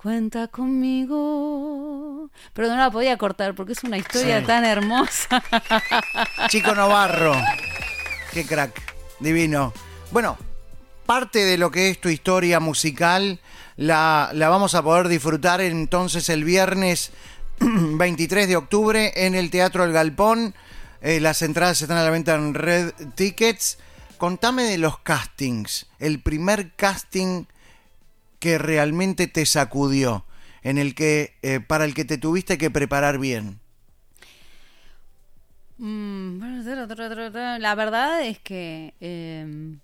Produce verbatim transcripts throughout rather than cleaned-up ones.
cuenta conmigo. Pero no la podía cortar porque es una historia sí. tan hermosa. Chico Novarro, qué crack, divino. Bueno, parte de lo que es tu historia musical la, la vamos a poder disfrutar entonces el viernes veintitrés de octubre en el Teatro El Galpón. Eh, las entradas están a la venta en Red Tickets. Contame de los castings, el primer casting que realmente te sacudió, en el que eh, para el que te tuviste que preparar bien. La verdad es que eh,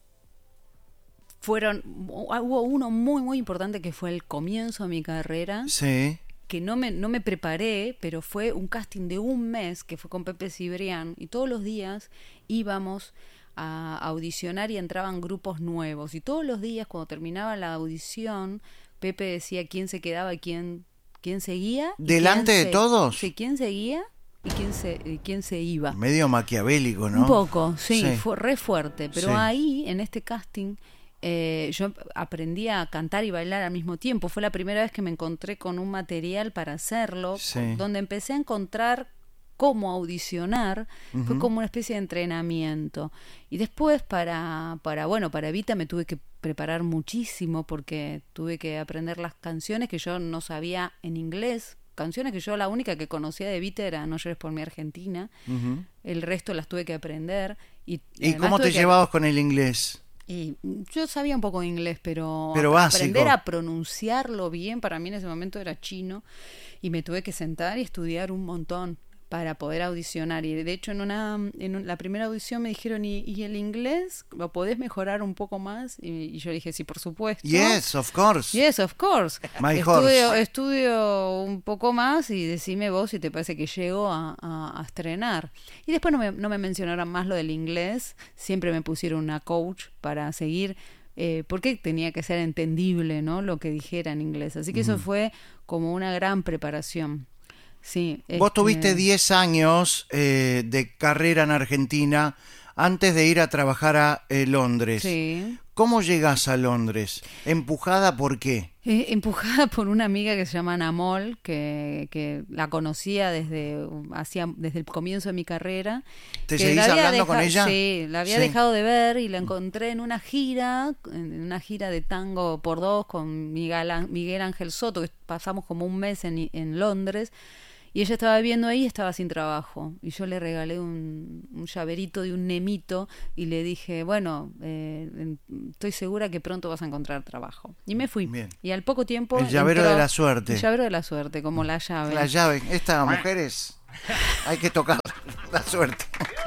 fueron hubo uno muy muy importante que fue el comienzo de mi carrera. Sí. Que no me, no me preparé, pero fue un casting de un mes que fue con Pepe Cibrián y todos los días íbamos a audicionar y entraban grupos nuevos y todos los días cuando terminaba la audición Pepe decía quién se quedaba y quién, quién seguía. ¿Delante quién de se, todos? Sí, quién seguía y quién se, y quién se iba. Medio maquiavélico, ¿no? Un poco, sí, sí. fue re fuerte, pero sí. ahí en este casting Eh, yo aprendí a cantar y bailar al mismo tiempo. Fue la primera vez que me encontré con un material para hacerlo, sí. donde empecé a encontrar cómo audicionar. Uh-huh. Fue como una especie de entrenamiento. Y después para, para, bueno, para Evita me tuve que preparar muchísimo porque tuve que aprender las canciones que yo no sabía en inglés. Canciones que yo la única que conocía de Evita era No llores por mi Argentina. Uh-huh. El resto las tuve que aprender. ¿Y, ¿Y cómo te que... llevabas con el inglés? Y yo sabía un poco de inglés, pero, pero aprender a pronunciarlo bien para mí en ese momento era chino y me tuve que sentar y estudiar un montón para poder audicionar. Y de hecho en una en la primera audición me dijeron ¿y, y el inglés lo podés mejorar un poco más? Y, y yo dije sí, por supuesto. Yes, of course. Yes, of course. My estudio, horse. estudio un poco más y decime vos si te parece que llego a, a, a estrenar. Y después no me, no me mencionaron más lo del inglés. Siempre me pusieron una coach para seguir. Eh, porque tenía que ser entendible, ¿no? Lo que dijera en inglés. Así que mm. eso fue como una gran preparación. Sí, Vos este... tuviste diez años eh, de carrera en Argentina antes de ir a trabajar a eh, Londres. Sí. ¿Cómo llegás a Londres? ¿Empujada por qué? Eh, empujada por una amiga que se llama Ana Moll, que, que la conocía desde, hacía, desde el comienzo de mi carrera. ¿Te seguís hablando deja- con ella? Sí, la había sí. dejado de ver y la encontré en una gira, en una gira de tango por dos con Miguel, Miguel Ángel Soto, que pasamos como un mes en, en Londres. Y ella estaba viviendo ahí y estaba sin trabajo. Y yo le regalé un, un llaverito de un nemito y le dije, bueno, eh, estoy segura que pronto vas a encontrar trabajo. Y me fui. Bien. Y al poco tiempo... El llavero entró, de la suerte. El llavero de la suerte, como la llave. La llave. Estas mujeres hay que tocar la suerte.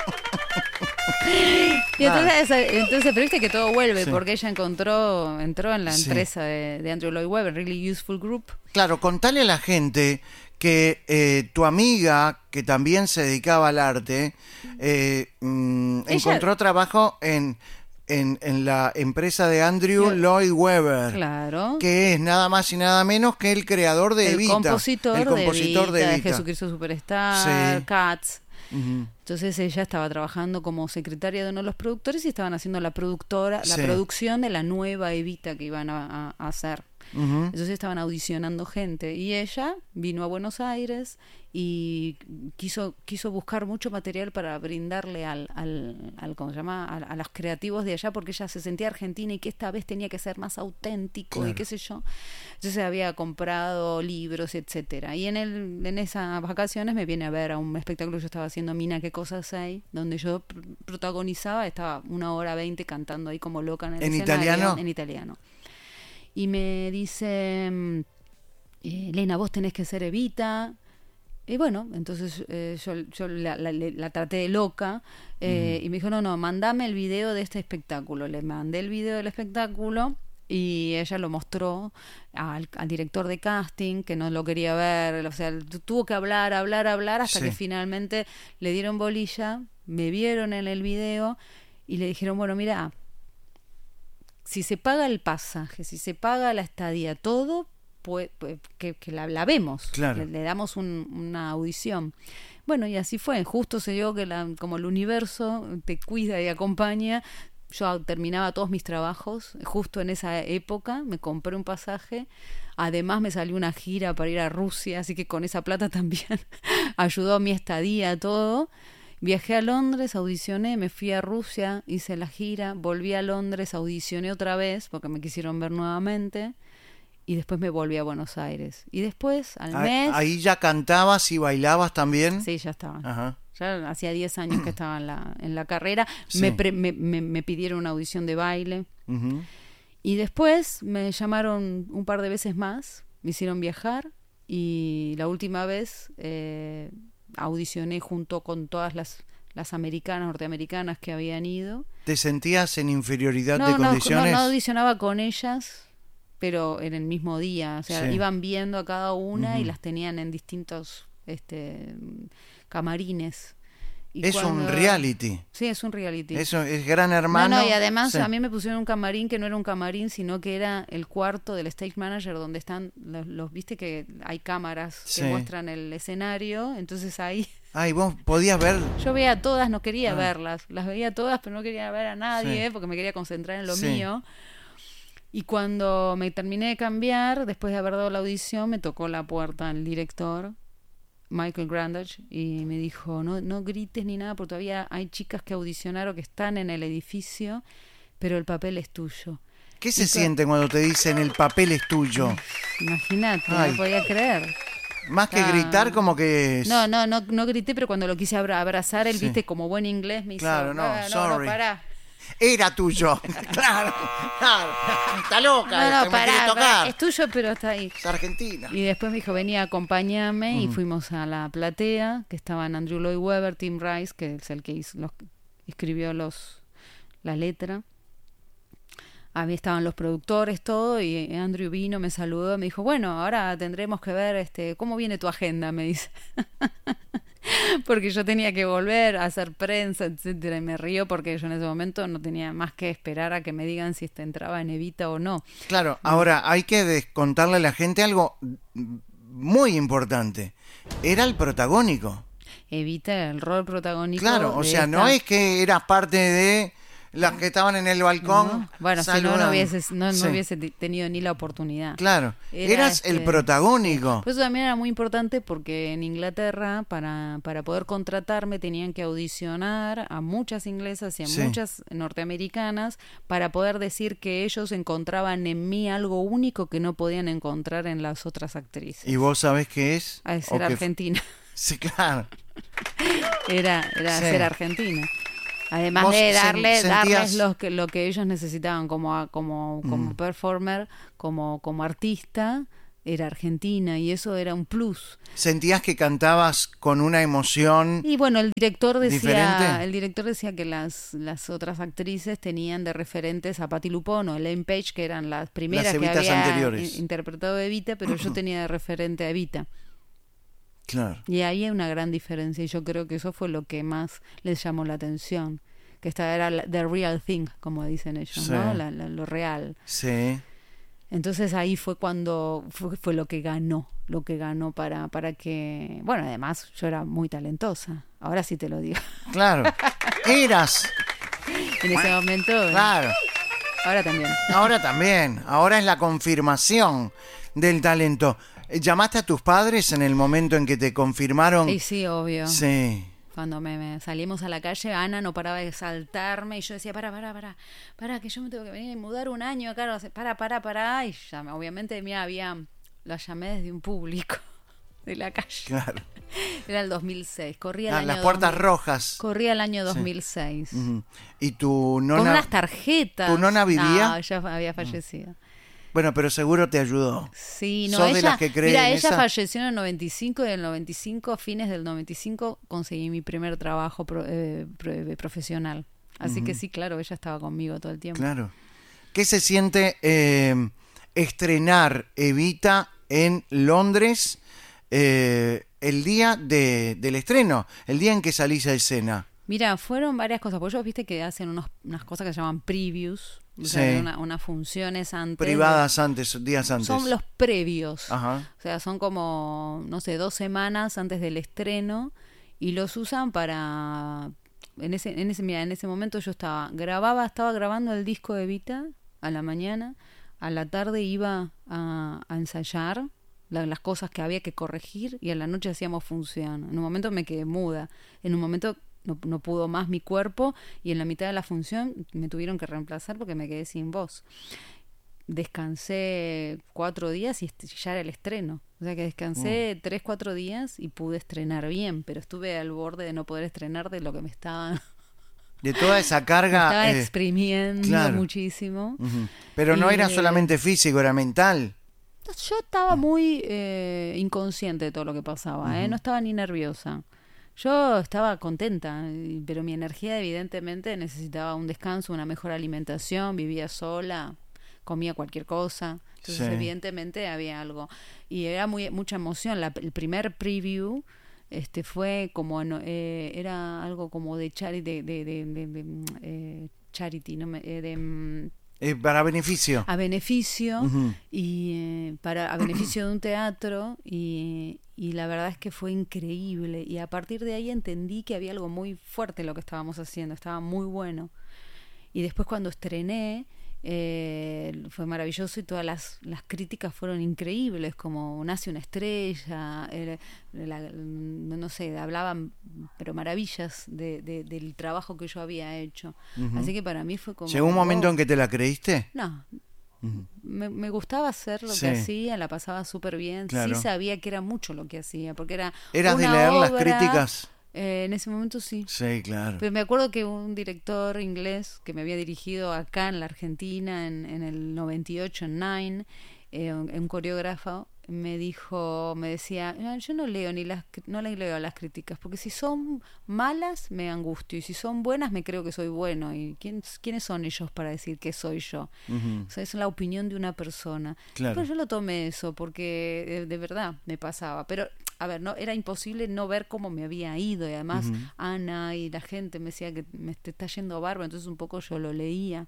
Y entonces, ah. entonces, pero viste que todo vuelve, sí. porque ella encontró, entró en la sí. empresa de, de Andrew Lloyd Webber, Really Useful Group. Claro, contale a la gente que eh, tu amiga, que también se dedicaba al arte, eh, mm, ella... encontró trabajo en, en, en la empresa de Andrew sí. Lloyd Webber, claro. que es nada más y nada menos que el creador de el Evita. Compositor el compositor de Evita, de, Evita. de Jesucristo Superstar, sí. Cats. Uh-huh. Entonces ella estaba trabajando como secretaria de uno de los productores y estaban haciendo la productora, la sí. producción de la nueva Evita que iban a, a, a hacer. Uh-huh. Entonces estaban audicionando gente y ella vino a Buenos Aires y quiso quiso buscar mucho material para brindarle al, al, al ¿cómo se llama? A, a los creativos de allá, porque ella se sentía argentina y que esta vez tenía que ser más auténtico, claro. y qué sé yo. Entonces había comprado libros, etcétera. Y en el en esas vacaciones me viene a ver a un espectáculo que yo estaba haciendo, Mina, ¿qué cosas hay? Donde yo pr- protagonizaba, estaba una hora veinte cantando ahí como loca en el ¿En escenario, italiano? En italiano. Y me dice, eh, Elena, vos tenés que ser Evita. Y bueno, entonces eh, yo, yo la, la, la traté de loca eh, uh-huh. y me dijo, no, no, mandame el video de este espectáculo. Le mandé el video del espectáculo y ella lo mostró al, al director de casting, que no lo quería ver. O sea, tuvo que hablar, hablar, hablar hasta sí. que finalmente le dieron bolilla, me vieron en el video y le dijeron, bueno, mira, si se paga el pasaje, si se paga la estadía, todo, pues, pues que, que la, la vemos, claro. le, le damos un, una audición. Bueno, y así fue, justo se dio que la, como el universo te cuida y acompaña, yo terminaba todos mis trabajos, justo en esa época, me compré un pasaje, además me salió una gira para ir a Rusia, así que con esa plata también ayudó a mi estadía, todo. Viajé a Londres, audicioné, me fui a Rusia, hice la gira, volví a Londres, audicioné otra vez porque me quisieron ver nuevamente y después me volví a Buenos Aires. Y después, al mes... Ahí ya cantabas y bailabas también. Sí, ya estaba. Ajá. Ya hacía diez años que estaba en la, en la carrera. Sí. Me, pre, me, me, me pidieron una audición de baile. Uh-huh. Y después me llamaron un par de veces más, me hicieron viajar y la última vez... Eh, audicioné junto con todas las, las americanas, norteamericanas que habían ido. ¿Te sentías en inferioridad no, de no, condiciones? No, no audicionaba con ellas, pero en el mismo día. O sea, sí. iban viendo a cada una uh-huh. y las tenían en distintos este, camarines. Y es cuando... un reality. Sí, es un reality. Eso es Gran Hermano. No, no, y además sí. a mí me pusieron un camarín que no era un camarín, sino que era el cuarto del stage manager donde están los, los viste que hay cámaras sí. que muestran el escenario, entonces ahí... Ah, ¿y vos podías ver? Yo veía a todas, no quería ah. verlas, las veía todas, pero no quería ver a nadie, sí. eh, porque me quería concentrar en lo sí. mío. Y cuando me terminé de cambiar, después de haber dado la audición, me tocó la puerta el director, Michael Grandage, y me dijo, no, no grites ni nada, porque todavía hay chicas que audicionaron que están en el edificio, pero el papel es tuyo. ¿Qué se y siente cuando te dicen el papel es tuyo? Imagínate, no podía creer. Más que ah, gritar, como que... Es... No, no, no, no grité, pero cuando lo quise abrazar, él, sí. viste, como buen inglés, me hizo... Claro, no, ah, no, sorry. no, pará. Era tuyo. claro, claro. Está loca. No, no, me pará, quiere tocar. Pará, es tuyo, pero está ahí. Es Argentina. Y después me dijo, vení, acompáñame, mm. y Uh-huh. fuimos a la platea, que estaban Andrew Lloyd Webber, Tim Rice, que es el que hizo los, escribió los la letra. Ahí estaban los productores, todo, y Andrew vino, me saludó, me dijo, bueno, ahora tendremos que ver este cómo viene tu agenda, me dice. Porque yo tenía que volver a hacer prensa, etcétera, y me río porque yo en ese momento no tenía más que esperar a que me digan si este entraba en Evita o no. Claro, ahora hay que contarle a la gente algo muy importante. Era el protagónico. Evita el rol protagónico. Claro, o sea, esta... no es que eras parte de las que estaban en el balcón. No. Bueno, si no, no hubiese, no, sí. no hubiese tenido ni la oportunidad. Claro, Era eras este... el protagónico. Pues eso también era muy importante porque en Inglaterra, para, para poder contratarme, tenían que audicionar a muchas inglesas y a sí. muchas norteamericanas para poder decir que ellos encontraban en mí algo único que no podían encontrar en las otras actrices. ¿Y vos sabés qué es? A ser argentina. Sí, claro. Era, era sí. ser argentina. Además ¿Vos de darle, sentías... darles lo que, lo que ellos necesitaban como, como, como mm. performer, como, como artista, era argentina y eso era un plus. ¿Sentías que cantabas con una emoción Y bueno, el director decía, diferente? el director decía que las, las otras actrices tenían de referentes a Patti LuPone o Elaine Page, que eran las primeras las que había anteriores. interpretado a Evita, pero yo tenía de referente a Evita. Claro. Y ahí hay una gran diferencia y yo creo que eso fue lo que más les llamó la atención, que esta era la, the real thing, como dicen ellos, sí. ¿no? La, la, lo real. Sí. Entonces ahí fue cuando fue, fue lo que ganó, lo que ganó para para que, bueno, además yo era muy talentosa. Ahora sí te lo digo. Claro. Eras. En ese momento. Claro. Ahora también. Ahora también. Ahora es la confirmación del talento. ¿Llamaste a tus padres en el momento en que te confirmaron? Sí, sí, obvio. Sí. Cuando me, me salimos a la calle, Ana no paraba de saltarme y yo decía, para, para, para, para, que yo me tengo que venir a mudar un año acá, no sé, para, para, para. Y ya, obviamente, mira, había, la llamé desde un público de la calle. Claro. Era el dos mil seis, corría el ah, año las puertas dos mil, rojas. Corría el año dos mil seis. Sí. Uh-huh. ¿Y tu nona? Con unas tarjetas. ¿Tu nona vivía? No, ella había fallecido. Uh-huh. Bueno, pero seguro te ayudó. Sí, no, ¿Sos ella, de las que creen mira, en ella esa? falleció en el noventa y cinco y en el noventa y cinco, a fines del noventa y cinco, conseguí mi primer trabajo pro, eh, pro, eh, profesional. Así uh-huh. que sí, claro, ella estaba conmigo todo el tiempo. Claro. ¿Qué se siente eh, estrenar Evita en Londres eh, el día de, del estreno, el día en que salís a escena? Mira, fueron varias cosas, porque ellos viste que hacen unos, unas cosas que se llaman previews, o sí. sea, una, unas funciones antes. Privadas antes, días antes. Son los previos. Ajá. O sea, son como, no sé, dos semanas antes del estreno y los usan para en ese, en ese, mira, en ese momento yo estaba, grababa, estaba grabando el disco de Evita a la mañana, a la tarde iba a, a ensayar la, las cosas que había que corregir y a la noche hacíamos función. En un momento me quedé muda, en un momento no, no pudo más mi cuerpo y en la mitad de la función me tuvieron que reemplazar porque me quedé sin voz. Descansé cuatro días y ya era el estreno. O sea que descansé mm. tres, cuatro días y pude estrenar bien, pero estuve al borde de no poder estrenar de lo que me estaba... De toda esa carga... me estaba eh, exprimiendo claro. muchísimo. Uh-huh. Pero no y, era solamente físico, era mental. Yo estaba muy eh, inconsciente de todo lo que pasaba, uh-huh. ¿eh? No estaba ni nerviosa. Yo estaba contenta, pero mi energía evidentemente necesitaba un descanso, una mejor alimentación, vivía sola, comía cualquier cosa. Entonces, sí. evidentemente había algo. Y era muy mucha emoción. La, el primer preview este fue como... Eh, era algo como de charity, de, de, de, de, de eh, charity, no me, eh, de... Eh, para beneficio. A beneficio, uh-huh. y eh, para a beneficio de un teatro, y, y la verdad es que fue increíble. Y a partir de ahí entendí que había algo muy fuerte en lo que estábamos haciendo, estaba muy bueno. Y después cuando estrené, Eh, fue maravilloso y todas las, las críticas fueron increíbles, como nace una estrella, eh, la, no sé, hablaban pero maravillas de, de, del trabajo que yo había hecho. Uh-huh. Así que para mí fue como... ¿Llegó un momento oh, en que te la creíste? No. Uh-huh. Me, me gustaba hacer lo sí. que hacía, la pasaba súper bien. Claro. Sí sabía que era mucho lo que hacía, porque era ¿Eras una de leer obra, las críticas? Eh, en ese momento sí. Sí, claro. Pero me acuerdo que un director inglés que me había dirigido acá en la Argentina en, en el noventa y ocho en Nine, eh, un, un coreógrafo, me dijo, me decía, no, yo no leo ni las no le leo las críticas, porque si son malas me angustio y si son buenas me creo que soy bueno. ¿Y quién, quiénes son ellos para decir que soy yo? Uh-huh. O sea, es la opinión de una persona. Claro. Pero yo lo tomé eso porque de, de verdad me pasaba. Pero a ver, no era imposible no ver cómo me había ido y además uh-huh. Ana y la gente me decía que me te está yendo bárbaro, entonces un poco yo lo leía.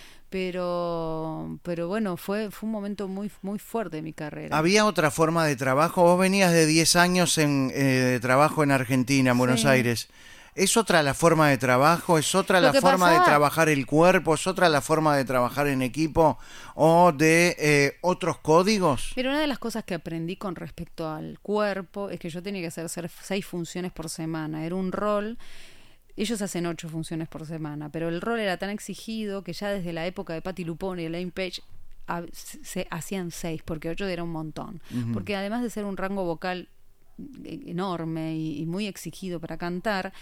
Pero pero bueno, fue fue un momento muy muy fuerte de mi carrera. ¿Había otra forma de trabajo? Vos venías de diez años en, eh, de trabajo en Argentina, en Buenos sí. Aires. ¿Es otra la forma de trabajo? ¿Es otra Lo la forma pasaba... de trabajar el cuerpo? ¿Es otra la forma de trabajar en equipo? ¿O de eh, otros códigos? Pero una de las cosas que aprendí con respecto al cuerpo es que yo tenía que hacer, hacer seis funciones por semana. Era un rol... Ellos hacen ocho funciones por semana, pero el rol era tan exigido que ya desde la época de Patti Lupone y Elaine Page a, se hacían seis, porque ocho era un montón. Uh-huh. Porque además de ser un rango vocal enorme y, y muy exigido para cantar,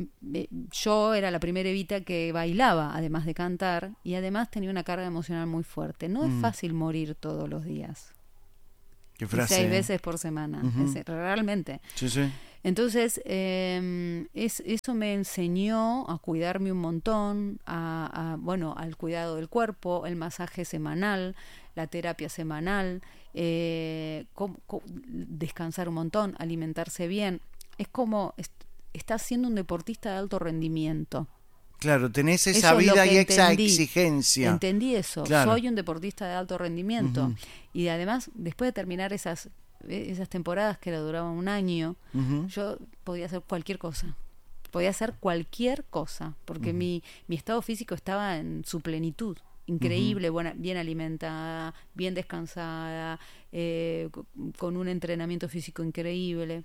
yo era la primera Evita que bailaba además de cantar y además tenía una carga emocional muy fuerte. No uh-huh. es fácil morir todos los días. Qué frase, seis ¿eh? veces por semana, uh-huh. es, realmente. Sí, sí. Entonces, eh, es, eso me enseñó a cuidarme un montón, a, a, bueno, al cuidado del cuerpo, el masaje semanal, la terapia semanal, eh, com, com, descansar un montón, alimentarse bien. Es como, est, estás siendo un deportista de alto rendimiento. Claro, tenés esa vida y esa entendí. exigencia. Entendí eso, claro. Soy un deportista de alto rendimiento. Uh-huh. Y además, después de terminar esas... esas temporadas que duraban un año, uh-huh. yo podía hacer cualquier cosa. Podía hacer cualquier cosa, porque uh-huh. mi, mi estado físico estaba en su plenitud. Increíble, uh-huh. buena, bien alimentada, bien descansada, eh, con un entrenamiento físico increíble.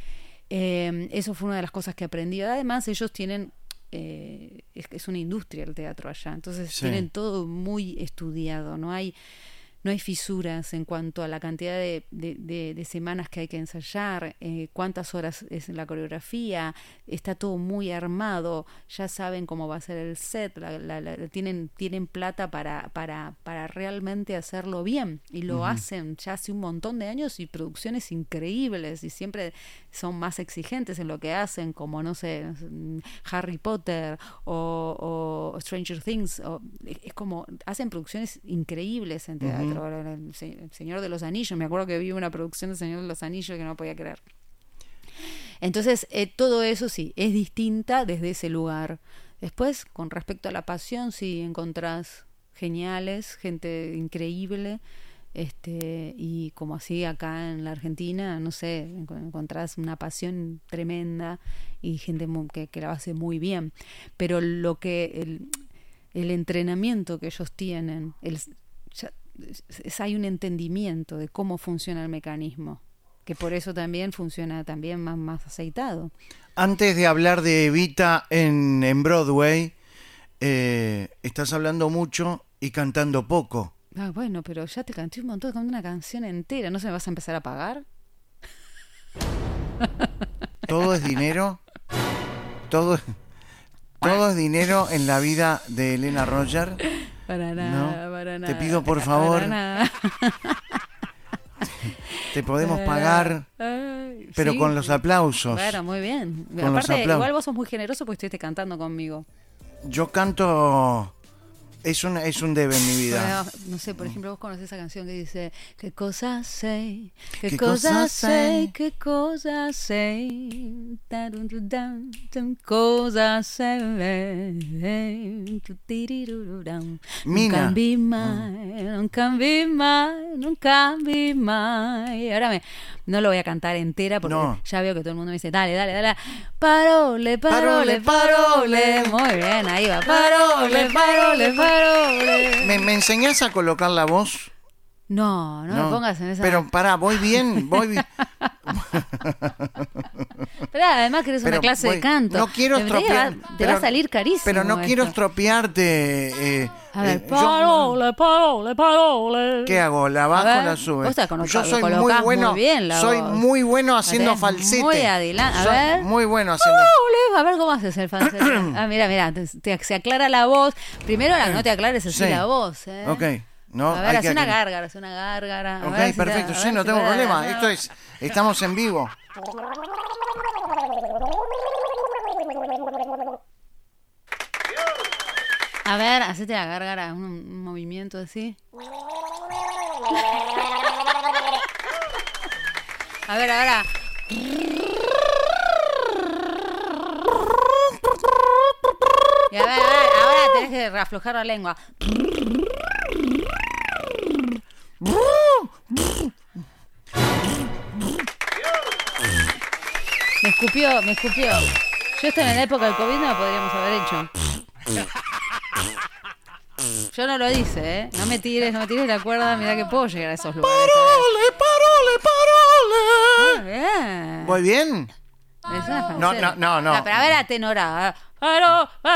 Eh, eso fue una de las cosas que aprendí. Además, ellos tienen... Eh, es, es una industria el teatro allá, entonces sí. tienen todo muy estudiado. No hay... No hay fisuras en cuanto a la cantidad de, de, de, de semanas que hay que ensayar, eh, cuántas horas es la coreografía, está todo muy armado, ya saben cómo va a ser el set, la, la, la, tienen, tienen plata para, para, para realmente hacerlo bien y lo uh-huh. hacen ya hace un montón de años y producciones increíbles y siempre son más exigentes en lo que hacen, como no sé, Harry Potter o, o Stranger Things, o, es como hacen producciones increíbles en teatro. Uh-huh. El Señor de los Anillos, me acuerdo que vi una producción de Señor de los Anillos que no podía creer. Entonces, eh, todo eso sí, es distinta desde ese lugar. Después, con respecto a la pasión, sí, encontrás geniales, gente increíble, Este, y como así acá en la Argentina, no sé, encontrás una pasión tremenda y gente muy, que, que la hace muy bien. Pero lo que el, el entrenamiento que ellos tienen, el, ya, es, hay un entendimiento de cómo funciona el mecanismo, que por eso también funciona también más, más aceitado. Antes de hablar de Evita en, en Broadway, eh, estás hablando mucho y cantando poco. Ah, bueno, pero ya te canté un montón, canté una canción entera. ¿No se me vas a empezar a pagar? ¿Todo es dinero? ¿Todo, todo es dinero en la vida de Elena Roger? Para nada, ¿No? para nada. Te pido por favor, para nada. te podemos pagar, Ay, pero sí, con los aplausos. Bueno, muy bien. Con los Aparte, aplau- igual vos sos muy generoso porque estuviste cantando conmigo. Yo canto... Es un, es un debe en mi vida. Bueno, no sé, por ejemplo, vos conocés esa canción que dice qué cosas sé, qué, ¿Qué cosas cosas sé, sé? qué cosas sé, tarun, tu, tan, tan, cosas sé, tu, tirirururam. Mina. Nunca be mine, nunca be mine, nunca be mine. Ahora me, no lo voy a cantar entera porque No. ya veo que todo el mundo me dice, dale, dale, dale. Parole, parole, Parole, parole. parole. Muy bien, ahí va. Parole, parole, parole. ¿Me, ¿Me enseñás a colocar la voz? No, no, me pongas en esa. Pero pará, voy bien, voy bien. Pero además que eres una Pero clase voy- de canto. No quiero Te- te va- estropear. Te, pero- va a salir carísimo. Pero no quiero esto. estropearte. eh, A ver, eh, yo- parole, parole, parole. ¿Qué hago? ¿La A bajo ver, o la sube? vos te cono- Yo soy colocás muy bueno. muy bien la soy voz. muy bueno haciendo Tenés falsete. muy adelante. A Soy ver. muy bueno haciendo. Parole. A ver cómo haces el falsete. Ah, mira, mira, te, te- se aclara la voz. Primero la- no te aclares así Sí. la voz, ¿eh? Ok. No, A ver, hay hace que una aclarar. gárgara, hace una gárgara. A Ok, ver si te- perfecto. a Sí, ver no si tengo te- problema. Esto es. Estamos en vivo. A ver, hacete la gárgara, un, un movimiento así. A ver, ahora. Y a ver, a ver, ahora tenés que aflojar la lengua. Me escupió, me escupió. Yo estoy en la época del COVID, no lo podríamos haber hecho. Yo no lo hice, ¿eh? No me tires, no me tires la cuerda, mira que puedo llegar a esos lugares. ¡Parole, parole, parole! Muy bien. ¿Voy bien? Es una No, falseta. no, no, no. Pero a ver, atenorada. Paro, paro.